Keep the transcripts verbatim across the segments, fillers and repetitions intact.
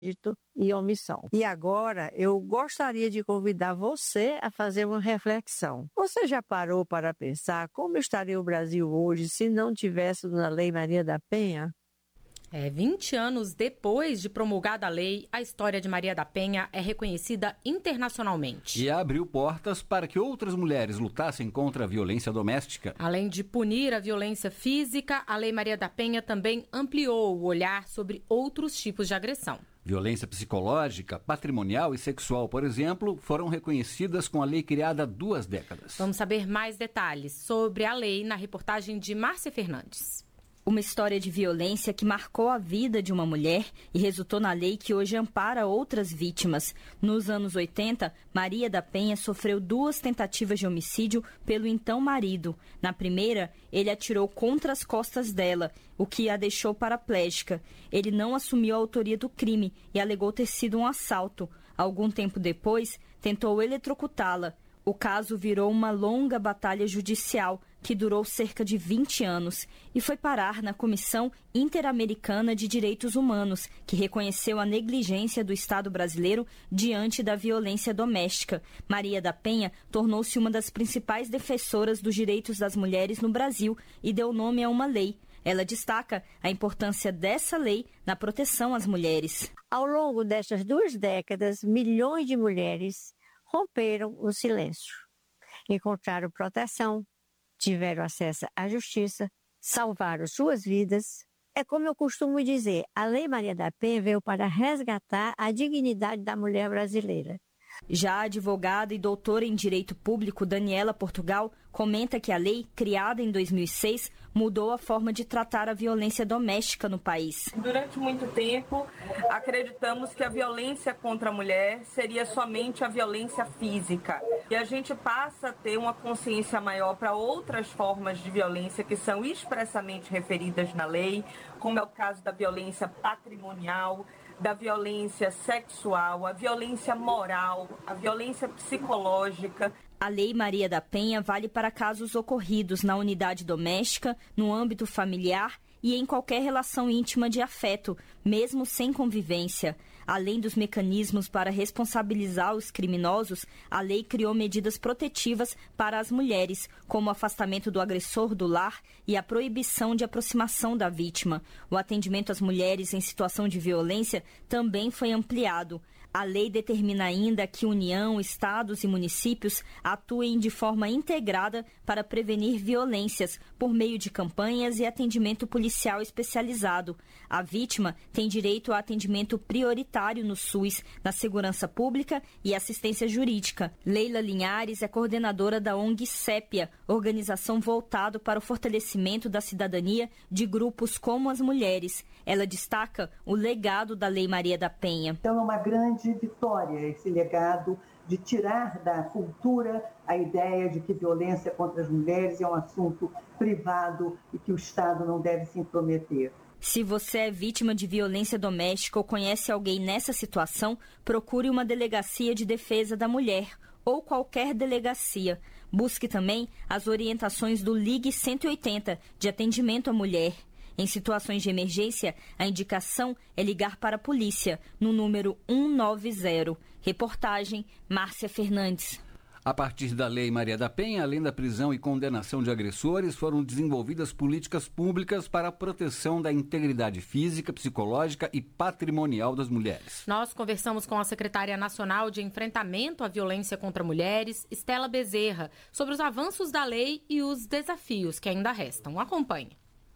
e omissão. E agora eu gostaria de convidar você a fazer uma reflexão. Você já parou para pensar como estaria o Brasil hoje se não tivéssemos a Lei Maria da Penha? É, vinte anos depois de promulgada a lei, a história de Maria da Penha é reconhecida internacionalmente. E abriu portas para que outras mulheres lutassem contra a violência doméstica. Além de punir a violência física, a Lei Maria da Penha também ampliou o olhar sobre outros tipos de agressão. Violência psicológica, patrimonial e sexual, por exemplo, foram reconhecidas com a lei criada há duas décadas. Vamos saber mais detalhes sobre a lei na reportagem de Márcia Fernandes. Uma história de violência que marcou a vida de uma mulher e resultou na lei que hoje ampara outras vítimas. Nos anos oitenta, Maria da Penha sofreu duas tentativas de homicídio pelo então marido. Na primeira, ele atirou contra as costas dela, o que a deixou paraplégica. Ele não assumiu a autoria do crime e alegou ter sido um assalto. Algum tempo depois, tentou eletrocutá-la. O caso virou uma longa batalha judicial que durou cerca de vinte anos e foi parar na Comissão Interamericana de Direitos Humanos, que reconheceu a negligência do Estado brasileiro diante da violência doméstica. Maria da Penha tornou-se uma das principais defensoras dos direitos das mulheres no Brasil e deu nome a uma lei. Ela destaca a importância dessa lei na proteção às mulheres. Ao longo destas duas décadas, milhões de mulheres romperam o silêncio, encontraram proteção, tiveram acesso à justiça, salvaram suas vidas. É como eu costumo dizer, a Lei Maria da Penha veio para resgatar a dignidade da mulher brasileira. Já a advogada e doutora em Direito Público, Daniela Portugal, comenta que a lei, criada em dois mil e seis, mudou a forma de tratar a violência doméstica no país. Durante muito tempo, acreditamos que a violência contra a mulher seria somente a violência física. E a gente passa a ter uma consciência maior para outras formas de violência que são expressamente referidas na lei, como é o caso da violência patrimonial, da violência sexual, a violência moral, a violência psicológica. A Lei Maria da Penha vale para casos ocorridos na unidade doméstica, no âmbito familiar e em qualquer relação íntima de afeto, mesmo sem convivência. Além dos mecanismos para responsabilizar os criminosos, a lei criou medidas protetivas para as mulheres, como o afastamento do agressor do lar e a proibição de aproximação da vítima. O atendimento às mulheres em situação de violência também foi ampliado. A lei determina ainda que União, estados e municípios atuem de forma integrada para prevenir violências por meio de campanhas e atendimento policial especializado. A vítima tem direito a atendimento prioritário no SUS, na segurança pública e assistência jurídica. Leila Linhares é coordenadora da O N G Sépia, organização voltada para o fortalecimento da cidadania de grupos como as mulheres. Ela destaca o legado da Lei Maria da Penha. Então é uma grande vitória esse legado de tirar da cultura a ideia de que violência contra as mulheres é um assunto privado e que o Estado não deve se intrometer. Se você é vítima de violência doméstica ou conhece alguém nessa situação, procure uma delegacia de defesa da mulher ou qualquer delegacia. Busque também as orientações do Ligue cento e oitenta de atendimento à mulher. Em situações de emergência, a indicação é ligar para a polícia no número um nove zero. Reportagem Márcia Fernandes. A partir da Lei Maria da Penha, além da prisão e condenação de agressores, foram desenvolvidas políticas públicas para a proteção da integridade física, psicológica e patrimonial das mulheres. Nós conversamos com a secretária nacional de enfrentamento à violência contra mulheres, Estela Bezerra, sobre os avanços da lei e os desafios que ainda restam. Acompanhe.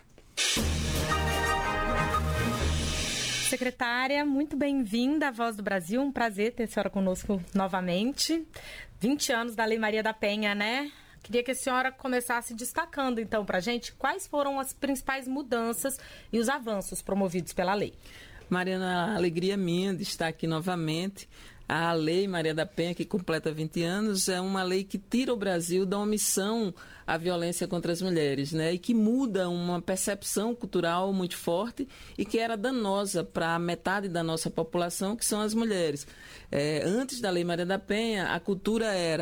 Secretária, muito bem-vinda à Voz do Brasil, um prazer ter a senhora conosco novamente. vinte anos da Lei Maria da Penha, né? Queria que a senhora começasse destacando, então, para a gente quais foram as principais mudanças e os avanços promovidos pela lei. Mariana, a alegria minha de estar aqui novamente. A Lei Maria da Penha, que completa vinte anos, é uma lei que tira o Brasil da omissão à violência contra as mulheres, né? E que muda uma percepção cultural muito forte e que era danosa para a metade da nossa população, que são as mulheres. É, antes da Lei Maria da Penha, a cultura era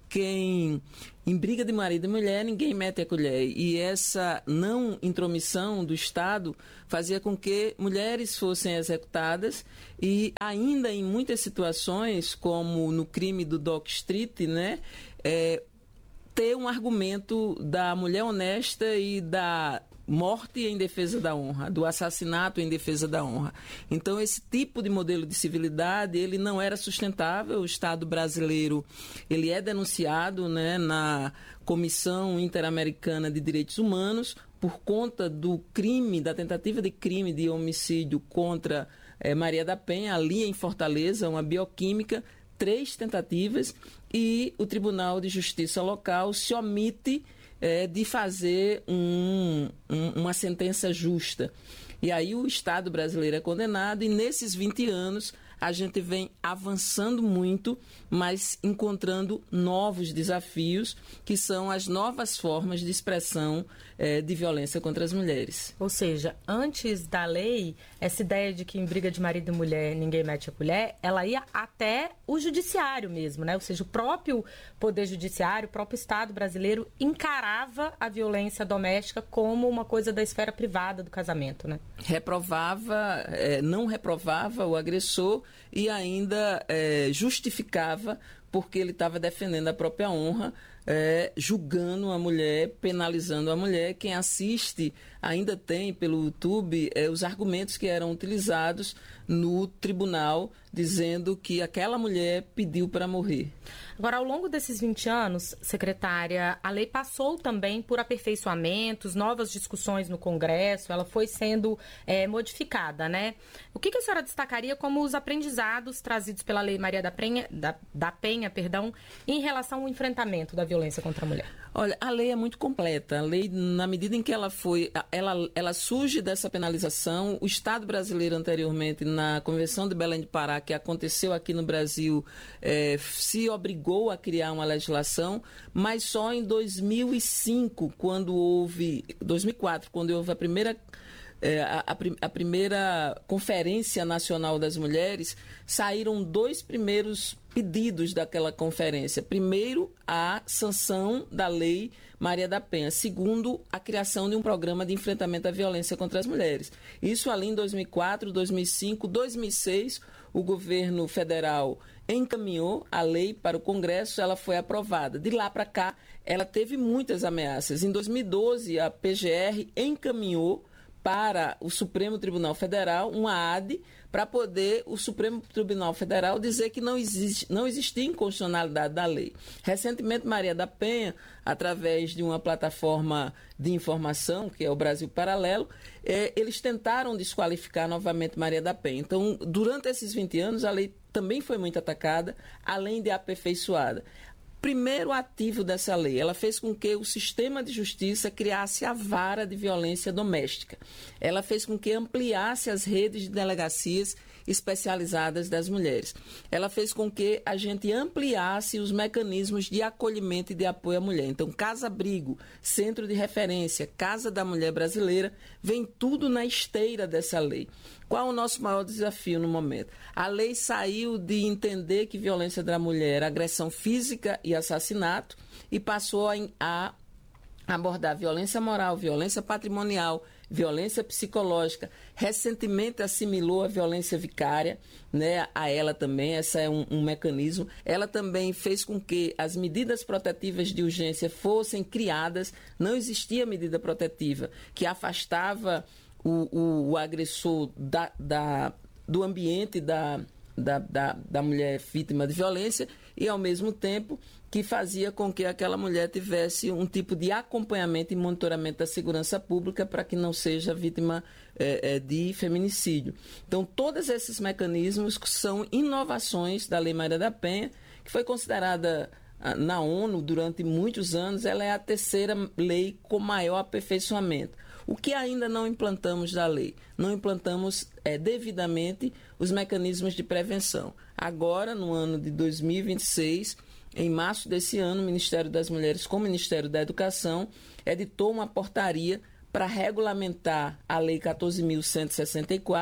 quem, em briga de marido e mulher, ninguém mete a colher. E essa não intromissão do Estado fazia com que mulheres fossem executadas e ainda em muitas situações, como no crime do Dock Street, né, é, ter um argumento da mulher honesta e da morte em defesa da honra, do assassinato em defesa da honra. Então, esse tipo de modelo de civilidade, ele não era sustentável. O Estado brasileiro, ele é denunciado, né, na Comissão Interamericana de Direitos Humanos por conta do crime, da tentativa de crime de homicídio contra eh, Maria da Penha, ali em Fortaleza, uma bioquímica, três tentativas, e o Tribunal de Justiça local se omite É, de fazer um, um, uma sentença justa. E aí o Estado brasileiro é condenado, e nesses vinte anos a gente vem avançando muito, mas encontrando novos desafios, que são as novas formas de expressão é, de violência contra as mulheres. Ou seja, antes da lei, essa ideia de que em briga de marido e mulher ninguém mete a colher, ela ia até o judiciário mesmo, né? Ou seja, o próprio Poder Judiciário, o próprio Estado brasileiro encarava a violência doméstica como uma coisa da esfera privada do casamento, né? Reprovava, é, não reprovava o agressor e ainda é, justificava porque ele estava defendendo a própria honra, é, julgando a mulher, penalizando a mulher. Quem assiste ainda tem pelo YouTube é, os argumentos que eram utilizados no tribunal, dizendo que aquela mulher pediu para morrer. Agora, ao longo desses vinte anos, secretária, a lei passou também por aperfeiçoamentos, novas discussões no Congresso, ela foi sendo é, modificada, né? O que, que a senhora destacaria como os aprendizados trazidos pela Lei Maria da Penha, da, da Penha, perdão, em relação ao enfrentamento da violência contra a mulher? Olha, a lei é muito completa. A lei, na medida em que ela foi, ela, ela surge dessa penalização. O Estado brasileiro anteriormente, na Convenção de Belém do Pará, que aconteceu aqui no Brasil, é, se obrigou a criar uma legislação, mas só em dois mil e cinco, quando houve, dois mil e quatro, quando houve a primeira É, a, a, a primeira Conferência Nacional das Mulheres, saíram dois primeiros pedidos daquela conferência. Primeiro, a sanção da Lei Maria da Penha. Segundo, a criação de um programa de enfrentamento à violência contra as mulheres. Isso ali em dois mil e quatro, dois mil e cinco, dois mil e seis, o governo federal encaminhou a lei para o Congresso, ela foi aprovada. De lá para cá, ela teve muitas ameaças. Em dois mil e doze, a P G R encaminhou para o Supremo Tribunal Federal uma A D para poder o Supremo Tribunal Federal dizer que não, existe, não existia inconstitucionalidade da lei. Recentemente, Maria da Penha, através de uma plataforma de informação, que é o Brasil Paralelo, eh, eles tentaram desqualificar novamente Maria da Penha. Então, durante esses vinte anos, a lei também foi muito atacada, além de aperfeiçoada. Primeiro ativo dessa lei, ela fez com que o sistema de justiça criasse a vara de violência doméstica. Ela fez com que ampliasse as redes de delegacias especializadas das mulheres. Ela fez com que a gente ampliasse os mecanismos de acolhimento e de apoio à mulher. Então, Casa-Abrigo, Centro de Referência, Casa da Mulher Brasileira, vem tudo na esteira dessa lei. Qual é o nosso maior desafio no momento? A lei saiu de entender que violência da mulher era agressão física e assassinato e passou a, a abordar violência moral, violência patrimonial, violência psicológica. Recentemente assimilou a violência vicária, né, a ela também, essa é um, um mecanismo. Ela também fez com que as medidas protetivas de urgência fossem criadas. Não existia medida protetiva que afastava o, o, o agressor da, da, do ambiente da, da, da, da mulher vítima de violência e, ao mesmo tempo, que fazia com que aquela mulher tivesse um tipo de acompanhamento e monitoramento da segurança pública para que não seja vítima é, é, de feminicídio. Então, todos esses mecanismos são inovações da Lei Maria da Penha, que foi considerada na ONU durante muitos anos. Ela é a terceira lei com maior aperfeiçoamento. O que ainda não implantamos da lei? Não implantamos é, devidamente os mecanismos de prevenção. Agora, no ano de dois mil e vinte e seis, em março desse ano, o Ministério das Mulheres, com o Ministério da Educação, editou uma portaria para regulamentar a Lei quatorze mil cento e sessenta e quatro,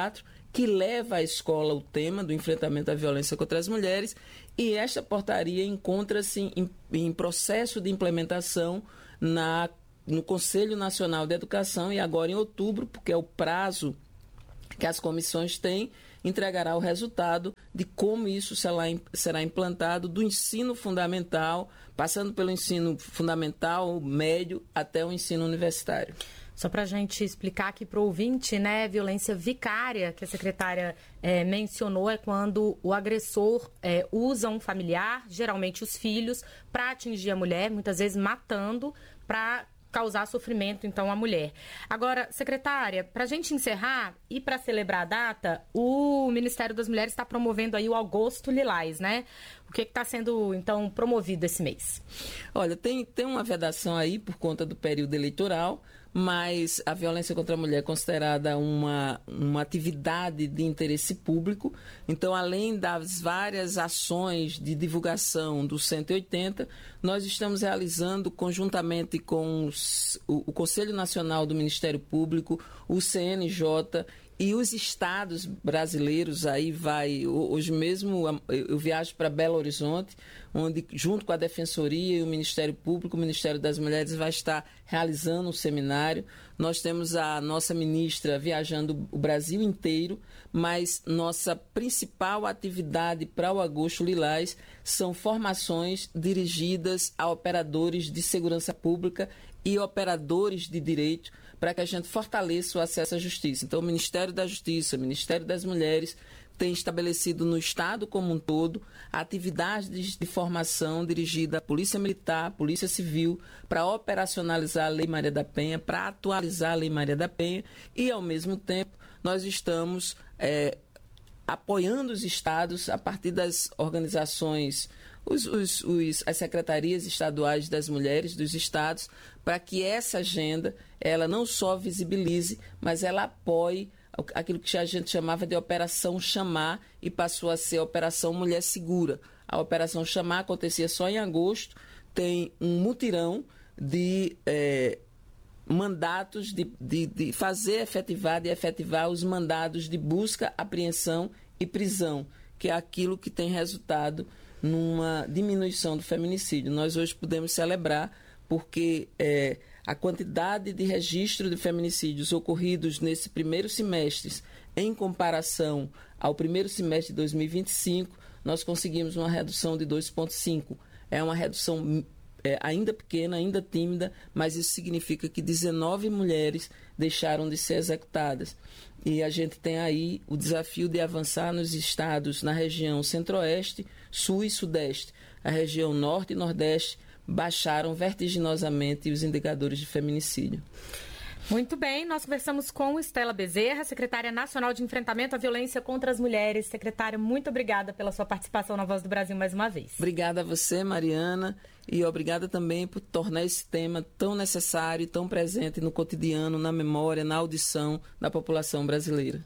que leva à escola o tema do enfrentamento à violência contra as mulheres, e esta portaria encontra-se em, em processo de implementação na, no Conselho Nacional de Educação, e agora em outubro, porque é o prazo que as comissões têm, entregará o resultado de como isso será implantado do ensino fundamental, passando pelo ensino fundamental, médio, até o ensino universitário. Só para a gente explicar aqui para o ouvinte, né, violência vicária, que a secretária é, mencionou, é quando o agressor é, usa um familiar, geralmente os filhos, para atingir a mulher, muitas vezes matando, para causar sofrimento, então, à mulher. Agora, secretária, para a gente encerrar e para celebrar a data, o Ministério das Mulheres está promovendo aí o Agosto Lilás, né? O que está sendo, então, promovido esse mês? Olha, tem, tem uma vedação aí por conta do período eleitoral, mas a violência contra a mulher é considerada uma, uma atividade de interesse público. Então, além das várias ações de divulgação do cento e oitenta, nós estamos realizando, conjuntamente com os, o, o Conselho Nacional do Ministério Público, o C N J e os estados brasileiros. Aí vai, hoje mesmo eu viajo para Belo Horizonte, onde junto com a Defensoria e o Ministério Público, o Ministério das Mulheres vai estar realizando um seminário. Nós temos a nossa ministra viajando o Brasil inteiro, mas nossa principal atividade para o Agosto Lilás são formações dirigidas a operadores de segurança pública e operadores de direito, para que a gente fortaleça o acesso à justiça. Então, o Ministério da Justiça, o Ministério das Mulheres, tem estabelecido no Estado como um todo atividades de, de formação dirigida à Polícia Militar, Polícia Civil, para operacionalizar a Lei Maria da Penha, para atualizar a Lei Maria da Penha, e, ao mesmo tempo, nós estamos é, apoiando os estados a partir das organizações, os, os, os, as secretarias estaduais das mulheres dos estados, para que essa agenda ela não só visibilize, mas ela apoie aquilo que a gente chamava de Operação Chamar e passou a ser a Operação Mulher Segura. A Operação Chamar acontecia só em agosto, tem um mutirão de é, mandatos, de, de, de fazer efetivar, de efetivar os mandados de busca, apreensão e prisão, que é aquilo que tem resultado numa diminuição do feminicídio. Nós hoje podemos celebrar porque é, a quantidade de registro de feminicídios ocorridos nesse primeiro semestre, em comparação ao primeiro semestre de dois mil e vinte e cinco, nós conseguimos uma redução de dois vírgula cinco. É uma redução é, ainda pequena, ainda tímida, mas isso significa que dezenove mulheres deixaram de ser executadas. E a gente tem aí o desafio de avançar nos estados, na região centro-oeste, sul e sudeste. A região norte e nordeste baixaram vertiginosamente os indicadores de feminicídio. Muito bem, nós conversamos com Estela Bezerra, secretária nacional de enfrentamento à violência contra as mulheres. Secretária, muito obrigada pela sua participação na Voz do Brasil mais uma vez. Obrigada a você, Mariana, e obrigada também por tornar esse tema tão necessário e tão presente no cotidiano, na memória, na audição da população brasileira.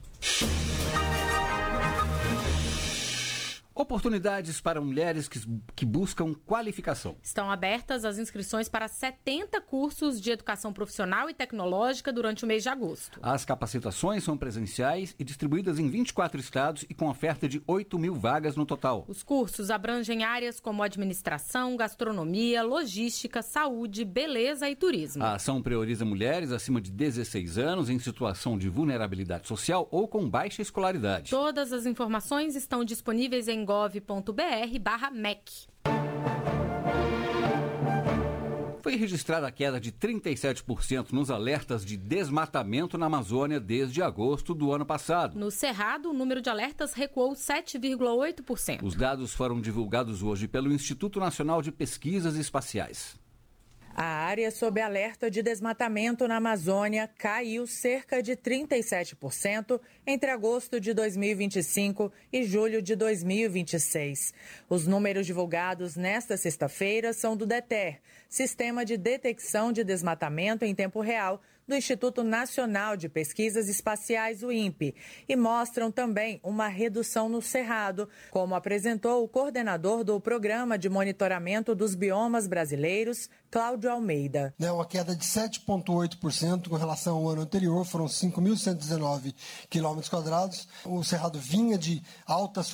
Oportunidades para mulheres que, que buscam qualificação. Estão abertas as inscrições para setenta cursos de educação profissional e tecnológica durante o mês de agosto. As capacitações são presenciais e distribuídas em vinte e quatro estados e com oferta de oito mil vagas no total. Os cursos abrangem áreas como administração, gastronomia, logística, saúde, beleza e turismo. A ação prioriza mulheres acima de dezesseis anos em situação de vulnerabilidade social ou com baixa escolaridade. Todas as informações estão disponíveis em gov.br barra MEC. Foi registrada a queda de trinta e sete por cento nos alertas de desmatamento na Amazônia desde agosto do ano passado. No Cerrado, o número de alertas recuou sete vírgula oito por cento. Os dados foram divulgados hoje pelo Instituto Nacional de Pesquisas Espaciais. A área sob alerta de desmatamento na Amazônia caiu cerca de trinta e sete por cento entre agosto de dois mil e vinte e cinco e julho de dois mil e vinte e seis. Os números divulgados nesta sexta-feira são do DETER, Sistema de Detecção de Desmatamento em Tempo Real, do Instituto Nacional de Pesquisas Espaciais, o INPE, e mostram também uma redução no cerrado, como apresentou o coordenador do Programa de Monitoramento dos Biomas Brasileiros, Cláudio Almeida. É uma queda de sete vírgula oito por cento com relação ao ano anterior, foram cinco mil cento e dezenove quilômetros quadrados. O cerrado vinha de altas